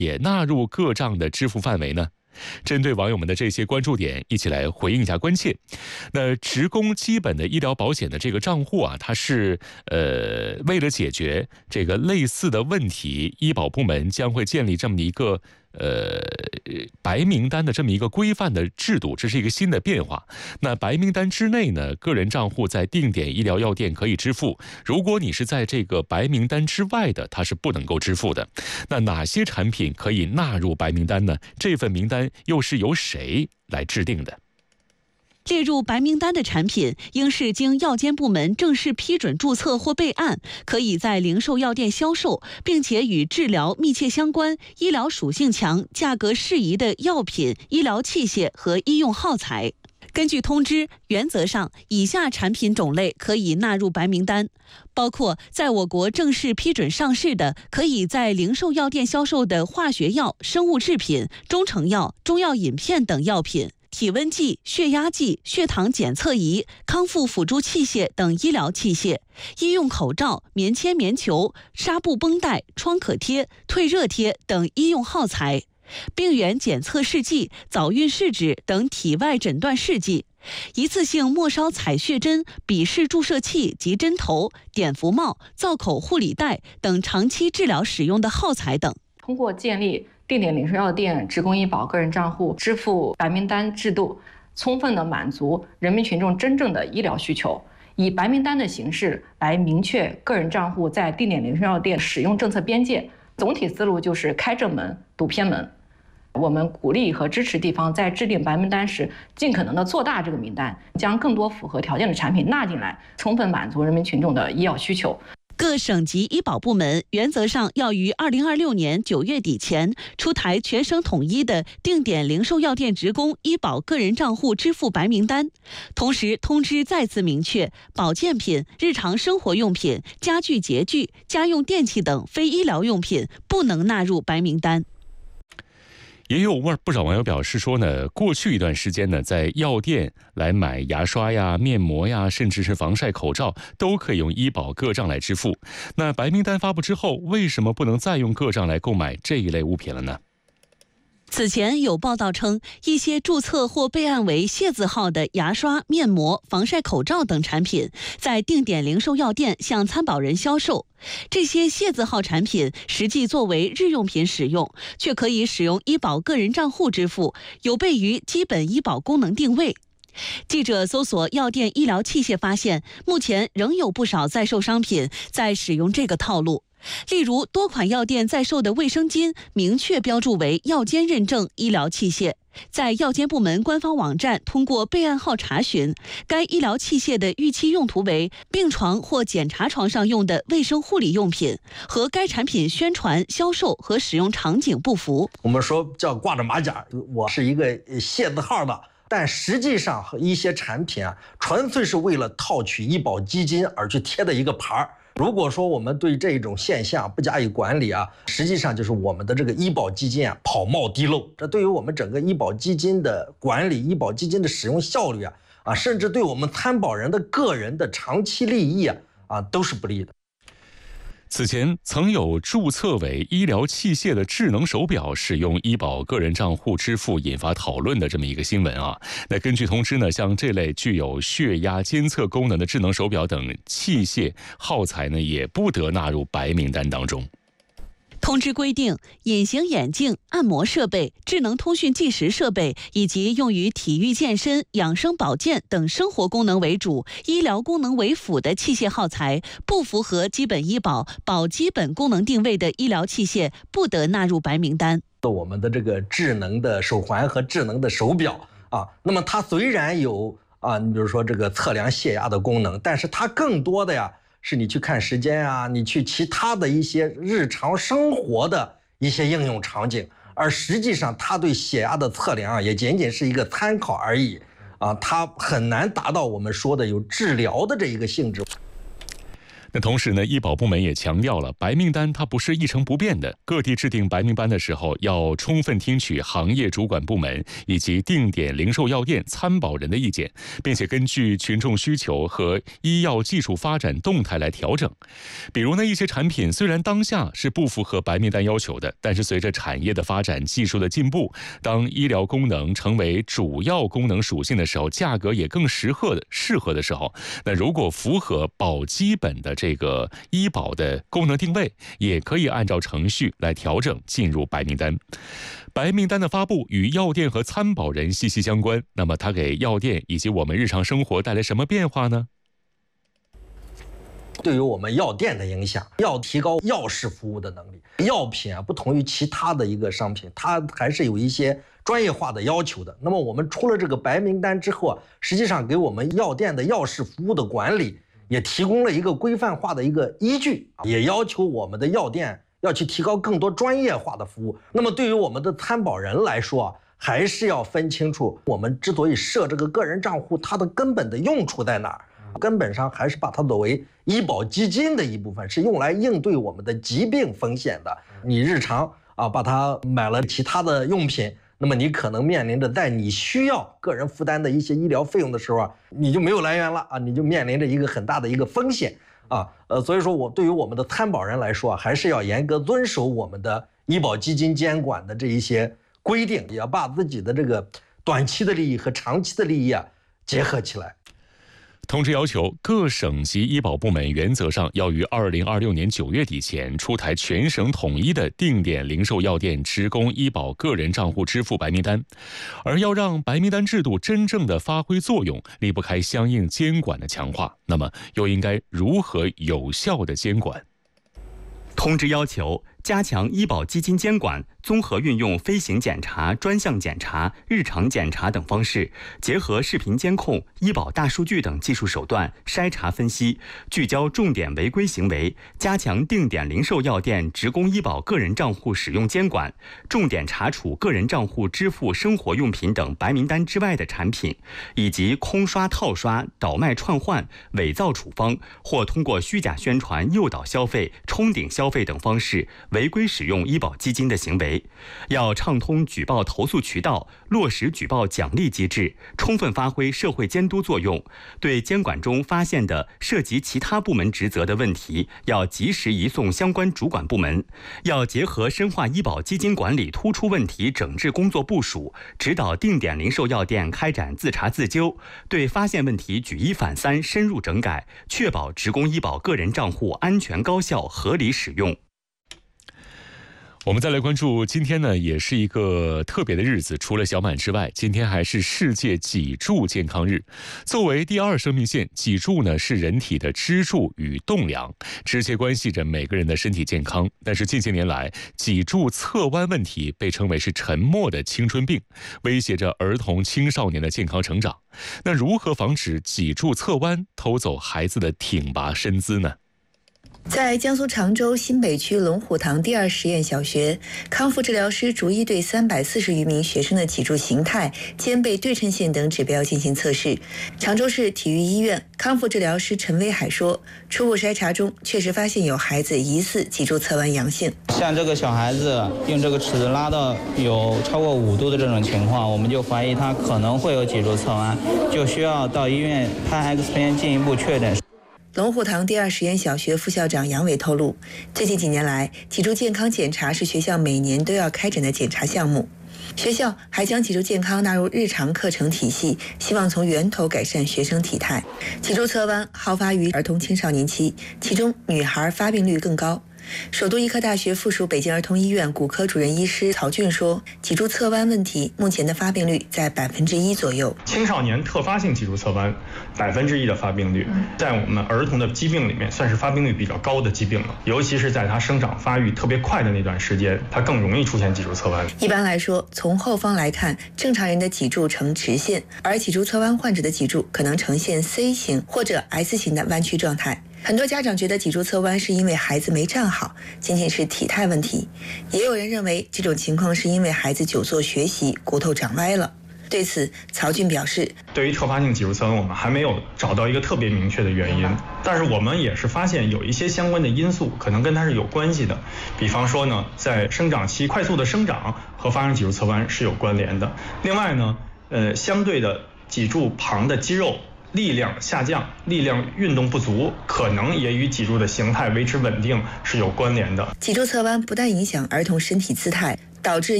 也纳入个账的支付范围呢？针对网友们的这些关注点，一起来回应一下关切。那职工基本的医疗保险的这个账户啊，它是为了解决这个类似的问题，医保部门将会建立这么一个白名单的这么一个规范的制度，这是一个新的变化。那白名单之内呢，个人账户在定点医疗药店可以支付，如果你是在这个白名单之外的，它是不能够支付的。那哪些产品可以纳入白名单呢？这份名单又是由谁来制定的？ 列入白名单的产品，应是经药监部门正式批准注册或备案，可以在零售药店销售，并且与治疗密切相关、医疗属性强、价格适宜的药品、医疗器械和医用耗材。根据通知，原则上以下产品种类可以纳入白名单，包括在我国正式批准上市的，可以在零售药店销售的化学药、生物制品、中成药、中药饮片等药品。体温计、血压计、血糖检测仪、康复辅助器械等医疗器械，医用口罩、棉签、棉球、纱布绷带、创可贴、退热贴等医用耗材，病原检测试剂、早孕试纸等体外诊断试剂，一次性末梢采血针、笔式注射器及针头、碘伏帽、造口护理带等长期治疗使用的耗材等。 通过建立定点零售药店职工医保个人账户支付白名单制度，充分的满足人民群众真正的医疗需求，以白名单的形式来明确个人账户在定点零售药店使用政策边界。总体思路就是开正门堵偏门。我们鼓励和支持地方在制定白名单时，尽可能的做大这个名单，将更多符合条件的产品纳进来，充分满足人民群众的医药需求。 各省级医保部门原则上要于2026年9月底前出台全省统一的定点零售药店职工医保个人账户支付白名单。同时，通知再次明确，保健品、日常生活用品、家具洁具、家用电器等非医疗用品不能纳入白名单。 也有不少网友表示说呢，过去一段时间呢，在药店来买牙刷呀、面膜呀，甚至是防晒口罩，都可以用医保个账来支付。那白名单发布之后，为什么不能再用个账来购买这一类物品了呢？ 此前有报道称，一些注册或备案为谢字号的牙刷、面膜、防晒口罩等产品，在定点零售药店向参保人销售。这些谢字号产品实际作为日用品使用，却可以使用医保个人账户支付，有悖于基本医保功能定位。记者搜索药店医疗器械发现，目前仍有不少在售商品在使用这个套路。例如，多款药店在售的卫生巾明确标注为药监认证医疗器械，在药监部门官方网站通过备案号查询，该医疗器械的预期用途为病床或检查床上用的卫生护理用品，和该产品宣传、销售和使用场景不符。 我们说叫挂着马甲，我是一个谢字号的，但实际上一些产品啊，纯粹是为了套取医保基金而去贴的一个牌儿。如果说我们对这种现象不加以管理啊，实际上就是我们的这个医保基金啊跑冒滴漏，这对于我们整个医保基金的管理、医保基金的使用效率啊，甚至对我们参保人的个人的长期利益啊都是不利的。 此前曾有注册为医疗器械的智能手表使用医保个人账户支付引发讨论的这么一个新闻啊。那根据通知呢，像这类具有血压监测功能的智能手表等器械耗材呢，也不得纳入白名单当中。 通知规定，隐形眼镜、按摩设备、智能通讯计时设备以及用于体育健身、养生保健等生活功能为主、医疗功能为辅的器械耗材，不符合基本医保、保基本功能定位的医疗器械，不得纳入白名单。 我们的这个智能的手环和智能的手表啊，那么它虽然有你比如说这个测量血压的功能，但是它更多的是你去看时间啊，你去其他的一些日常生活的一些应用场景，而实际上它对血压的测量也仅仅是一个参考而已它很难达到我们说的有治疗的这一个性质。 那同时呢，医保部门也强调了，白名单它不是一成不变的，各地制定白名单的时候，要充分听取行业主管部门以及定点零售药店参保人的意见，并且根据群众需求和医药技术发展动态来调整。比如呢，一些产品虽然当下是不符合白名单要求的，但是随着产业的发展、技术的进步，当医疗功能成为主要功能属性的时候，价格也更适合的时候，那如果符合保基本的这个医保的功能定位，也可以按照程序来调整进入白名单。白名单的发布与药店和参保人息息相关，那么它给药店以及我们日常生活带来什么变化呢？ 对于我们药店的影响，要提高药事服务的能力。药品啊，不同于其他的一个商品，它还是有一些专业化的要求的。那么我们出了这个白名单之后啊，实际上给我们药店的药事服务的管理也提供了一个规范化的一个依据，也要求我们的药店要去提高更多专业化的服务。那么对于我们的参保人来说啊，还是要分清楚，我们之所以设这个个人账户，它的根本的用处在哪儿？根本上还是把它作为医保基金的一部分，是用来应对我们的疾病风险的。你日常啊，把它买了其他的用品，那么你可能面临着在你需要个人负担的一些医疗费用的时候啊，你就没有来源了啊，你就面临着一个很大的一个风险啊。所以说对于我们的参保人来说啊，还是要严格遵守我们的医保基金监管的这一些规定，也要把自己的这个短期的利益和长期的利益啊结合起来。 通知要求，各省级医保部门原则上要于2026年9月底前出台全省统一的定点零售药店职工医保个人账户支付白名单。而要让白名单制度真正的发挥作用，离不开相应监管的强化。那么，又应该如何有效的监管？ 通知要求，加强医保基金监管，综合运用飞行检查、专项检查、日常检查等方式，结合视频监控、医保大数据等技术手段筛查分析，聚焦重点违规行为，加强定点零售药店职工医保个人账户使用监管，重点查处个人账户支付生活用品等白名单之外的产品，以及空刷、套刷、倒卖串换、伪造处方或通过虚假宣传诱导消费、冲顶消费等方式违规使用医保基金的行为。要畅通举报投诉渠道，落实举报奖励机制，充分发挥社会监督作用。对监管中发现的涉及其他部门职责的问题，要及时移送相关主管部门。要结合深化医保基金管理突出问题整治工作部署，指导定点零售药店开展自查自纠，对发现问题举一反三，深入整改，确保职工医保个人账户安全高效合理使用。 我们再来关注，今天呢也是一个特别的日子，除了小满之外，今天还是世界脊柱健康日。作为第二生命线，脊柱呢是人体的支柱与栋梁，直接关系着每个人的身体健康。但是近些年来，脊柱侧弯问题被称为是沉默的青春病，威胁着儿童青少年的健康成长。那如何防止脊柱侧弯偷走孩子的挺拔身姿呢？ 在江苏常州新北区龙虎堂第二实验小学，康复治疗师逐一对340余名学生的脊柱形态、肩背对称线等指标进行测试。常州市体育医院康复治疗师陈威海说，初步筛查中确实发现有孩子疑似脊柱侧弯阳性。 像这个小孩子用这个尺子拉到有超过5度的这种情况，我们就怀疑他可能会有脊柱侧弯，就需要到医院拍 X 片进一步确诊。 龙虎堂第二实验小学副校长杨伟透露，最近几年来，脊柱健康检查是学校每年都要开展的检查项目。学校还将脊柱健康纳入日常课程体系，希望从源头改善学生体态。脊柱侧弯好发于儿童青少年期，其中女孩发病率更高。首都医科大学附属北京儿童医院骨科主任医师曹俊说，脊柱侧弯问题目前的发病率在1%左右。 青少年特发性脊柱侧弯1%的发病率，在我们儿童的疾病里面算是发病率比较高的疾病了，尤其是在它生长发育特别快的那段时间，它更容易出现脊柱侧弯。 一般来说，从后方来看，正常人的脊柱呈直线，而脊柱侧弯患者的脊柱可能呈现 C 型或者 S 型的弯曲状态。很多家长觉得脊柱侧弯是因为孩子没站好，仅仅是体态问题。也有人认为这种情况是因为孩子久坐学习，骨头长歪了。 对此，曹俊表示， 对于特发性脊柱侧弯，我们还没有找到一个特别明确的原因，但是我们也是发现有一些相关的因素可能跟它是有关系的。比方说呢，在生长期快速的生长和发生脊柱侧弯是有关联的。另外呢，相对的脊柱旁的肌肉力量下降，力量运动不足，可能也与脊柱的形态维持稳定是有关联的。 脊柱侧弯不但影响儿童身体姿态，导致